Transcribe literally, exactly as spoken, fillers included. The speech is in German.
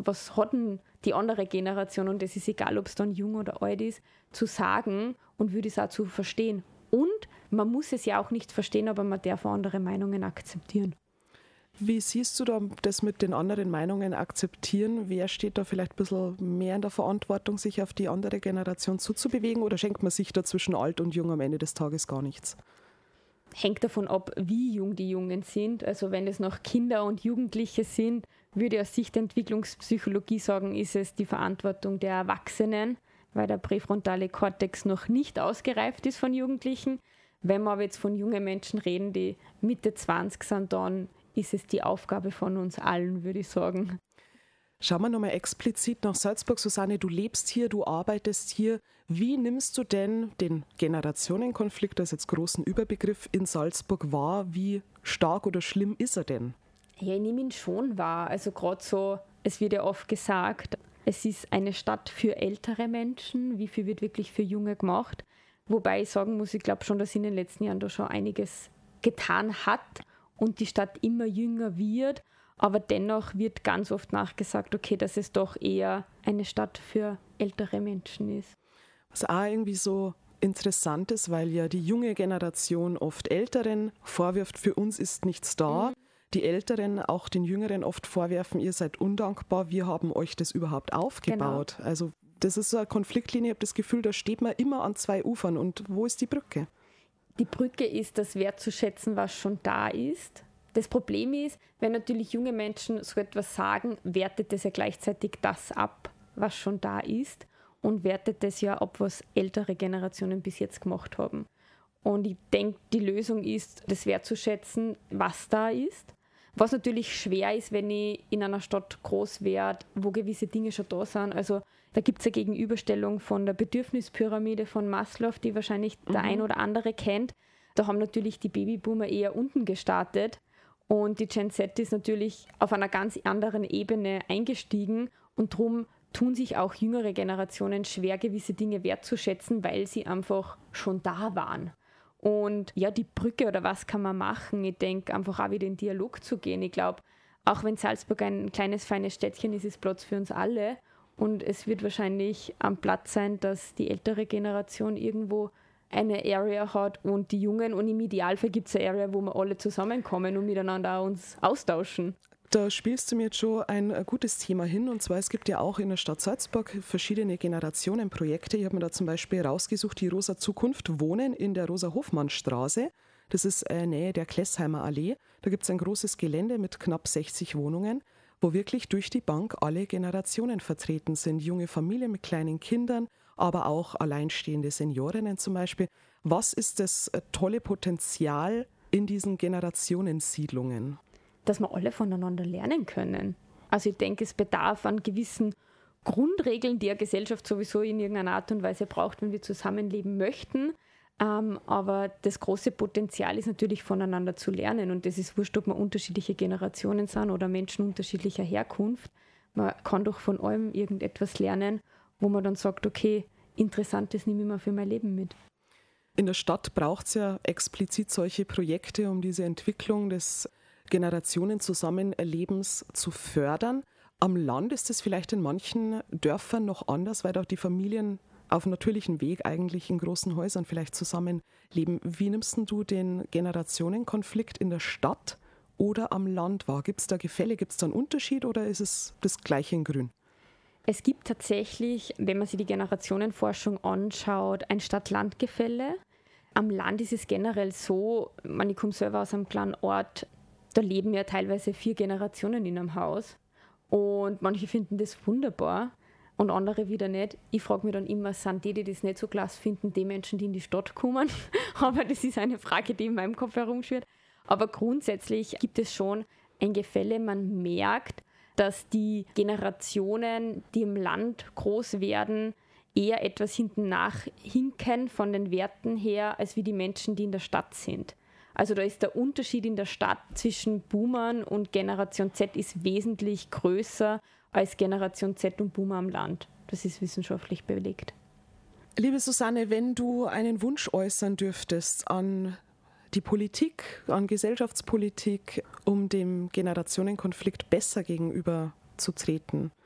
was hat denn die andere Generation, und es ist egal, ob es dann jung oder alt ist, zu sagen und würde es auch zu verstehen. Und man muss es ja auch nicht verstehen, aber man darf andere Meinungen akzeptieren. Wie siehst du da das mit den anderen Meinungen akzeptieren? Wer steht da vielleicht ein bisschen mehr in der Verantwortung, sich auf die andere Generation zuzubewegen, oder schenkt man sich da zwischen alt und jung am Ende des Tages gar nichts? Hängt davon ab, wie jung die Jungen sind. Also wenn es noch Kinder und Jugendliche sind, würde ich aus Sicht der Entwicklungspsychologie sagen, ist es die Verantwortung der Erwachsenen, weil der präfrontale Kortex noch nicht ausgereift ist von Jugendlichen. Wenn wir aber jetzt von jungen Menschen reden, die Mitte zwanzig sind, dann ist es die Aufgabe von uns allen, würde ich sagen. Schauen wir nochmal explizit nach Salzburg. Susanne, du lebst hier, du arbeitest hier. Wie nimmst du denn den Generationenkonflikt als jetzt großen Überbegriff in Salzburg wahr? Wie stark oder schlimm ist er denn? Ja, ich nehme ihn schon wahr. Also gerade so, es wird ja oft gesagt, es ist eine Stadt für ältere Menschen. Wie viel wird wirklich für Junge gemacht? Wobei ich sagen muss, ich glaube schon, dass in den letzten Jahren da schon einiges getan hat und die Stadt immer jünger wird. Aber dennoch wird ganz oft nachgesagt, okay, dass es doch eher eine Stadt für ältere Menschen ist. Was auch irgendwie so interessant ist, weil ja die junge Generation oft Älteren vorwirft, für uns ist nichts da. Mhm. Die Älteren auch den Jüngeren oft vorwerfen, ihr seid undankbar, wir haben euch das überhaupt aufgebaut. Genau. Also das ist so eine Konfliktlinie, ich habe das Gefühl, da steht man immer an zwei Ufern. Und wo ist die Brücke? Die Brücke ist, das wertzuschätzen, was schon da ist. Das Problem ist, wenn natürlich junge Menschen so etwas sagen, wertet es ja gleichzeitig das ab, was schon da ist, und wertet es ja ab, was ältere Generationen bis jetzt gemacht haben. Und ich denke, die Lösung ist, das wertzuschätzen, was da ist. Was natürlich schwer ist, wenn ich in einer Stadt groß werde, wo gewisse Dinge schon da sind. Also da gibt es eine Gegenüberstellung von der Bedürfnispyramide von Maslow, die wahrscheinlich mhm. der ein oder andere kennt. Da haben natürlich die Babyboomer eher unten gestartet und die Gen Z ist natürlich auf einer ganz anderen Ebene eingestiegen, und darum tun sich auch jüngere Generationen schwer, gewisse Dinge wertzuschätzen, weil sie einfach schon da waren. Und ja, die Brücke oder was kann man machen? Ich denke, einfach auch wieder in Dialog zu gehen. Ich glaube, auch wenn Salzburg ein kleines, feines Städtchen ist, ist Platz für uns alle. Und es wird wahrscheinlich am Platz sein, dass die ältere Generation irgendwo eine Area hat und die Jungen. Und im Idealfall gibt es eine Area, wo wir alle zusammenkommen und miteinander uns austauschen. Da spielst du mir jetzt schon ein gutes Thema hin, und zwar es gibt ja auch in der Stadt Salzburg verschiedene Generationenprojekte. Ich habe mir da zum Beispiel rausgesucht, die Rosa Zukunft Wohnen in der Rosa-Hofmann-Straße. Das ist äh, Nähe der Klessheimer Allee. Da gibt es ein großes Gelände mit knapp sechzig Wohnungen, wo wirklich durch die Bank alle Generationen vertreten sind. Junge Familien mit kleinen Kindern, aber auch alleinstehende Seniorinnen zum Beispiel. Was ist das tolle Potenzial in diesen Generationensiedlungen? Dass wir alle voneinander lernen können. Also ich denke, es bedarf an gewissen Grundregeln, die eine Gesellschaft sowieso in irgendeiner Art und Weise braucht, wenn wir zusammenleben möchten. Ähm, aber das große Potenzial ist natürlich, voneinander zu lernen. Und das ist wurscht, ob wir unterschiedliche Generationen sind oder Menschen unterschiedlicher Herkunft. Man kann doch von allem irgendetwas lernen, wo man dann sagt, okay, Interessantes nehme ich mir für mein Leben mit. In der Stadt braucht es ja explizit solche Projekte, um diese Entwicklung des Generationenzusammenlebens zu fördern. Am Land ist es vielleicht in manchen Dörfern noch anders, weil auch die Familien auf natürlichem Weg eigentlich in großen Häusern vielleicht zusammenleben. Wie nimmst du den Generationenkonflikt in der Stadt oder am Land wahr? Gibt es da Gefälle, gibt es da einen Unterschied oder ist es das Gleiche in Grün? Es gibt tatsächlich, wenn man sich die Generationenforschung anschaut, ein Stadt-Land-Gefälle. Am Land ist es generell so, ich komme selber aus einem kleinen Ort, da leben ja teilweise vier Generationen in einem Haus und manche finden das wunderbar und andere wieder nicht. Ich frage mich dann immer, sind die, die das nicht so klasse finden, die Menschen, die in die Stadt kommen? Aber das ist eine Frage, die in meinem Kopf herumschwirrt. Aber grundsätzlich gibt es schon ein Gefälle. Man merkt, dass die Generationen, die im Land groß werden, eher etwas hinten nachhinken von den Werten her, als wie die Menschen, die in der Stadt sind. Also da ist der Unterschied in der Stadt zwischen Boomern und Generation Z ist wesentlich größer als Generation Z und Boomer am Land. Das ist wissenschaftlich belegt. Liebe Susanne, wenn du einen Wunsch äußern dürftest an die Politik, an Gesellschaftspolitik, um dem Generationenkonflikt besser gegenüberzutreten,